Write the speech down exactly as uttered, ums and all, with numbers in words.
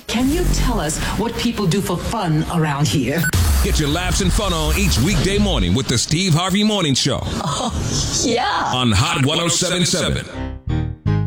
Can you tell us what people do for fun around here? Get your laughs and fun on each weekday morning with the Steve Harvey Morning Show. Oh, yeah. On Hot one oh seven point seven.